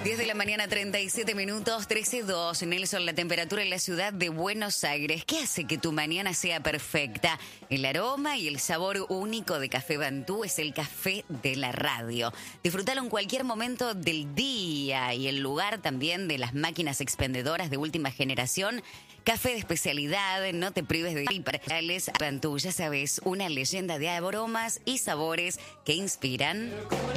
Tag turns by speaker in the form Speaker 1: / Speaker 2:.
Speaker 1: 10 de la mañana, 37 minutos, 13:02. Nelson, la temperatura en la ciudad de Buenos Aires. ¿Qué hace que tu mañana sea perfecta? El aroma y el sabor único de Café Bantú es el café de la radio. Disfrútalo en cualquier momento del día y el lugar también de las máquinas expendedoras de última generación. Café de especialidad, no te prives de hiperales. Bantú, ya sabes, una leyenda de aromas y sabores que inspiran.